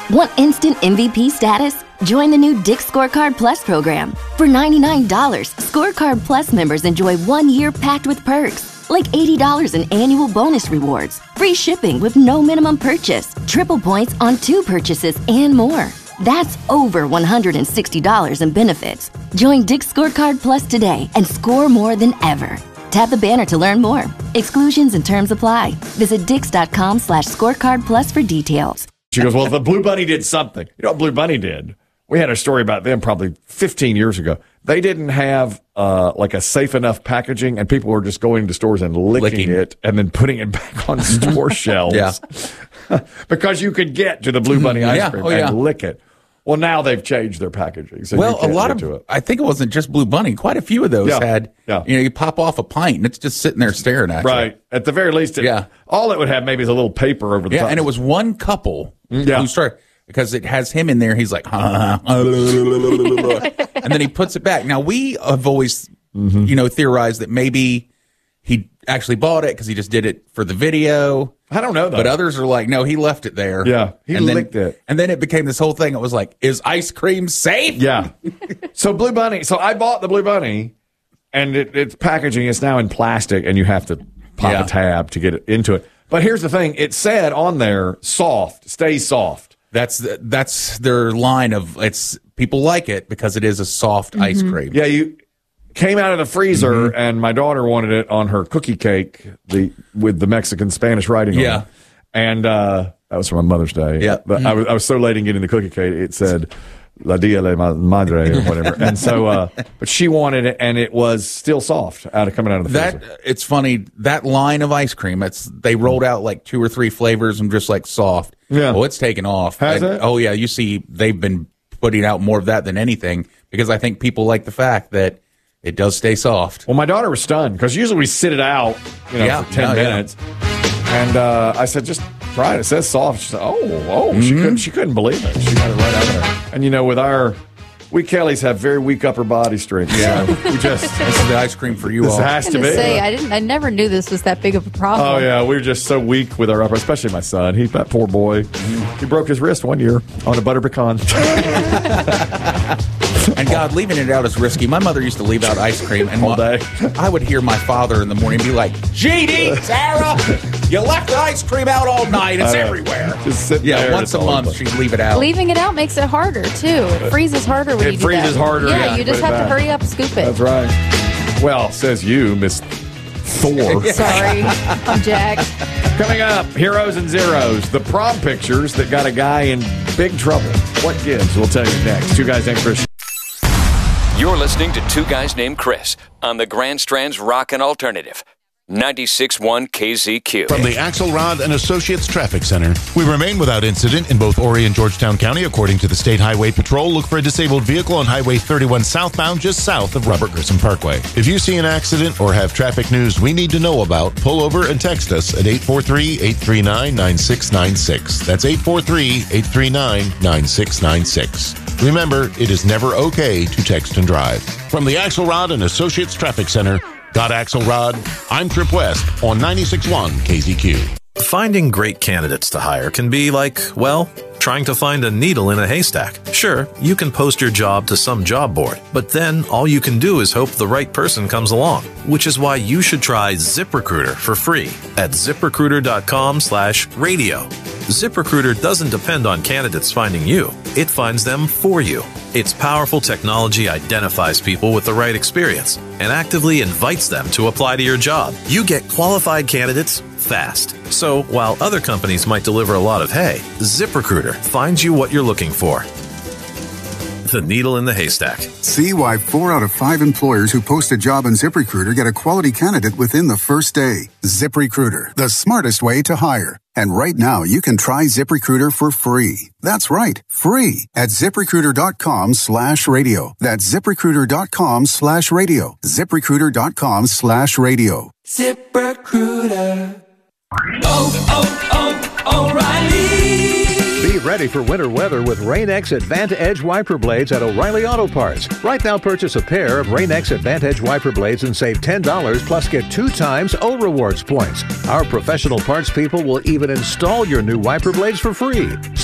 Want instant MVP status? Join the new Dick's Scorecard Plus program. For $99, Scorecard Plus members enjoy 1 year packed with perks, like $80 in annual bonus rewards, free shipping with no minimum purchase, triple points on 2 purchases, and more. That's over $160 in benefits. Join Dick's Scorecard Plus today and score more than ever. Tap the banner to learn more. Exclusions and terms apply. Visit dix.com/scorecardplus for details. She goes, well, the Blue Bunny did something. You know what Blue Bunny did? We had a story about them probably 15 years ago. They didn't have like a safe enough packaging, and people were just going to stores and licking it and then putting it back on store shelves. Because you could get to the Blue Bunny ice cream and lick it. Well, now they've changed their packaging. So well, a lot of, I think it wasn't just Blue Bunny. Quite a few of those had, you pop off a pint and it's just sitting there staring at you. Right. At the very least, all it would have maybe is a little paper over the top. And it was one couple who started, because it has him in there. He's like, and then he puts it back. Now, we have always, theorized that maybe he actually bought it because he just did it for the video. I don't know, though. But others are like, no, he left it there. Yeah, he licked it. And then it became this whole thing. It was like, is ice cream safe? Yeah. So Blue Bunny. So I bought the Blue Bunny, and its packaging is now in plastic, and you have to pop a tab to get it into it. But here's the thing. It said on there, soft, stay soft. That's their line of, it's people like it because it is a soft ice cream. Yeah, you came out of the freezer, and my daughter wanted it on her cookie cake with the Mexican Spanish writing on it. And that was for my Mother's Day. Yeah. But I was so late in getting the cookie cake, it said La Dia de Madre or whatever. And so, but she wanted it, and it was still soft coming out of the freezer. It's funny, that line of ice cream, they rolled out like 2 or 3 flavors and just like soft. Yeah. Well, it's taken off. Has it? Oh, yeah. You see, they've been putting out more of that than anything because I think people like the fact that it does stay soft. Well, my daughter was stunned because usually we sit it out, for 10 minutes. And I said, just try it. It says soft. She said, she couldn't believe it. She got it right out there. And with we Kellys have very weak upper body strength. Yeah, so this is the ice cream for you all. This has to be. I never knew this was that big of a problem. Oh yeah, we're just so weak with our upper, especially my son. That poor boy. He broke his wrist one year on a butter pecan. And God, leaving it out is risky. My mother used to leave out ice cream, and all day. I would hear my father in the morning be like, "GD, Sarah, you left the ice cream out all night. It's everywhere." Just sitting there. Once a month she'd leave it out. Leaving it out makes it harder too. It freezes harder when you do that. It freezes harder. Yeah, you just have to hurry up and scoop it. That's right. Well, says you, Miss Thor. Sorry, I'm jacked. Coming up, Heroes and Zeros, the prom pictures that got a guy in big trouble. What gives? We'll tell you next. 2 Guys Named Chris. You're listening to 2 Guys Named Chris on the Grand Strand's Rockin' Alternative, 96.1 KZQ. From the Axelrod and Associates Traffic Center, we remain without incident in both Horry and Georgetown County. According to the State Highway Patrol, look for a disabled vehicle on Highway 31 southbound just south of Robert Grissom Parkway. If you see an accident or have traffic news we need to know about, pull over and text us at 843-839-9696. That's 843-839-9696. Remember, it is never okay to text and drive. From the Axelrod and Associates Traffic Center, got Axelrod, I'm Trip West on 96.1 KZQ. Finding great candidates to hire can be like, well, trying to find a needle in a haystack. Sure, you can post your job to some job board, but then all you can do is hope the right person comes along, which is why you should try ZipRecruiter for free at ZipRecruiter.com/radio. ZipRecruiter doesn't depend on candidates finding you. It finds them for you. Its powerful technology identifies people with the right experience and actively invites them to apply to your job. You get qualified candidates fast. So while other companies might deliver a lot of hay, ZipRecruiter finds you what you're looking for. The needle in the haystack. See why 4 out of 5 employers who post a job on ZipRecruiter get a quality candidate within the first day. ZipRecruiter, the smartest way to hire. And right now, you can try ZipRecruiter for free. That's right, free at ZipRecruiter.com/radio. That's ZipRecruiter.com/radio. ZipRecruiter.com/radio. ZipRecruiter. O'Reilly. Be ready for winter weather with Rain-X Advantage wiper blades at O'Reilly Auto Parts. Right now, purchase a pair of Rain-X Advantage wiper blades and save $10 plus get 2 times O Rewards points. Our professional parts people will even install your new wiper blades for free.